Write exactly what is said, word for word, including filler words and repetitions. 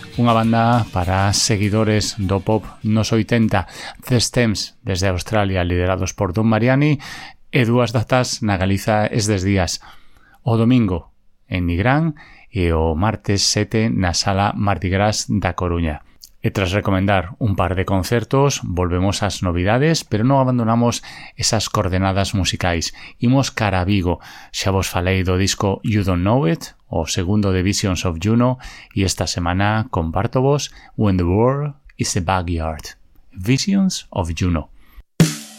unha banda para seguidores do pop nos oitenta, The Stems desde Australia, liderados por Don Mariani, e dúas datas na Galiza estes días, o domingo en Nigrán e o martes sete na Sala Mardi Gras da Coruña. E tras recomendar un par de concertos, volvemos ás novidades, pero non abandonamos esas coordenadas musicais. Imos cara a Vigo. Xa vos falei do disco You Don't Know It, o segundo de Visions of Juno, e esta semana comparto vos When the World is a Backyard. Visions of Juno.